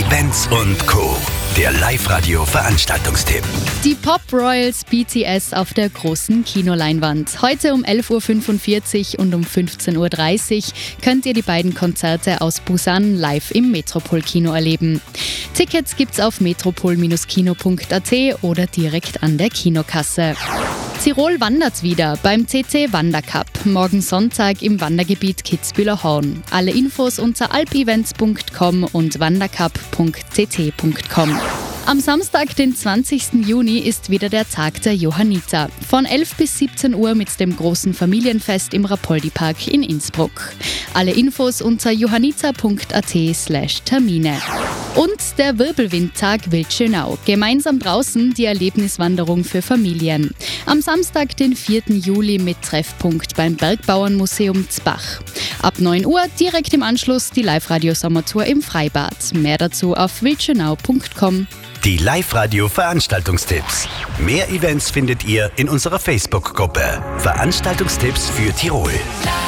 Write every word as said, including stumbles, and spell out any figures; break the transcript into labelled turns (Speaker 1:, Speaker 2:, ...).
Speaker 1: Benz und Co. Der Live-Radio-Veranstaltungstipp.
Speaker 2: Die Pop Royals B T S auf der großen Kinoleinwand. Heute um elf Uhr fünfundvierzig und um fünfzehn Uhr dreißig könnt ihr die beiden Konzerte aus Busan live im Metropol-Kino erleben. Tickets gibt's auf metropol Kino punkt a t oder direkt an der Kinokasse. Tirol wandert wieder beim C C Wandercup. Morgen Sonntag im Wandergebiet Kitzbühler Horn. Alle Infos unter alpevents punkt com und wandercup punkt c t punkt com. Am Samstag, den zwanzigsten Juni, ist wieder der Tag der Johanniter. Von elf bis siebzehn Uhr mit dem großen Familienfest im Rapoldi-Park in Innsbruck. Alle Infos unter johanniter punkt a t slash Termine. Und der Wirbelwindtag Wildschönau. Gemeinsam draußen die Erlebniswanderung für Familien. Am Samstag, den vierten Juli mit Treffpunkt beim Bergbauernmuseum Zbach. Ab neun Uhr direkt im Anschluss die Live-Radio-Sommertour im Freibad. Mehr dazu auf wildschönau punkt com.
Speaker 1: Die Live-Radio-Veranstaltungstipps. Mehr Events findet ihr in unserer Facebook-Gruppe. Veranstaltungstipps für Tirol.